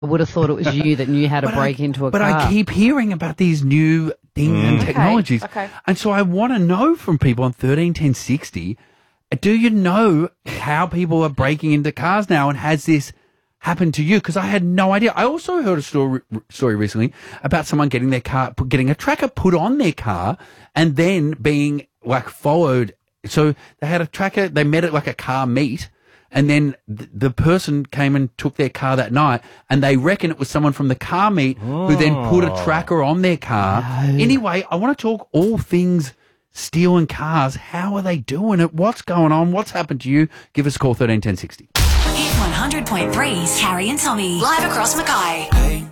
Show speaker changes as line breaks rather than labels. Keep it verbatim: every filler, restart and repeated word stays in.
I would have thought it was you that knew how to
But
break
I,
into a
but
car.
I keep hearing about these new things and
Okay,
technologies.
okay.
And so I want to know from people on thirteen ten sixty, do you know how people are breaking into cars now, and has this happened to you? Because I had no idea. I also heard a story story recently about someone getting their car, getting a tracker put on their car and then being like followed. So they had a tracker, they met at like a car meet. And then th- the person came and took their car that night, and they reckon it was someone from the car meet who then put a tracker on their car. Anyway, I want to talk all things stealing cars. How are they doing it? What's going on? What's happened to you? Give us a call, thirteen ten sixty.
Hit one hundred point three's Carrie and Tommy. Live across Mackay.